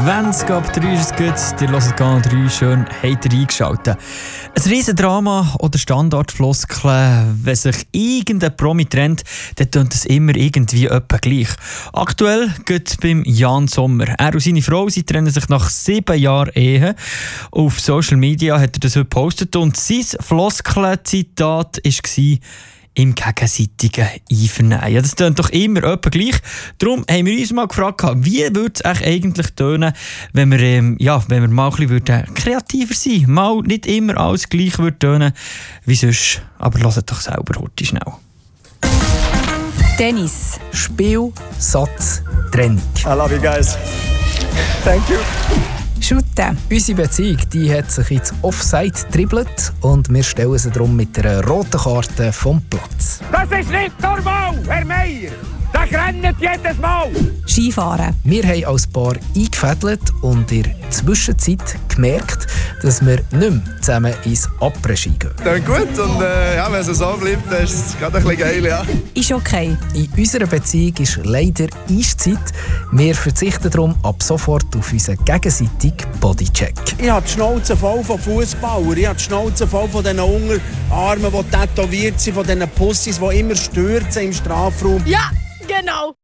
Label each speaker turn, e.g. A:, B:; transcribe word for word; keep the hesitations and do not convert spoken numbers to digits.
A: zwanzig ab drei ist es gut. Ihr hört Kanal drei, schön habt ihr eingeschaltet. Ein riesen Drama oder Standardfloskeln, wenn sich irgendein Promi trennt, dann tönt es immer irgendwie etwa gleich. Aktuell geht es beim Jan Sommer. Er und seine Frau, sie trennen sich nach sieben Jahren Ehe. Auf Social Media hat er das heute gepostet und sein Floskeln-Zitat war: im gegenseitigen Einvernehmen. Ja, das tönt doch immer etwa gleich. Darum haben wir uns mal gefragt, wie würde es eigentlich tönen, wenn wir, ähm, ja, wenn wir mal ein bisschen würden kreativer sein würden. Mal nicht immer alles gleich würde tönen wie sonst. Aber hört doch selber heute schnell.
B: Tennis.
C: Spiel, Satz, Training.
D: I love you guys. Thank you.
B: Shooten.
C: Unsere Beziehung die hat sich ins Offside dribbelt und wir stellen sie darum mit einer roten Karte vom Platz.
E: Das ist nicht normal, Herr Meier! Das rennt jedes Mal!
B: Skifahren.
C: Wir haben als Paar eingefädelt und in der Zwischenzeit gemerkt, dass wir nicht mehr zusammen ins Après-Ski gehen.
D: Dann gut und äh, ja, wenn es so bleibt, dann ist es gerade ein bisschen geil, ja.
B: Ist okay.
C: In unserer Beziehung ist leider Eiszeit. Wir verzichten darum ab sofort auf unseren gegenseitigen Bodycheck.
F: Ich habe die Schnauze voll von Fußballern. Ich habe die Schnauze voll von diesen Unterarmen, die tätowiert sind, von diesen Pussys, die immer stürzen im Strafraum.
G: Ja, genau.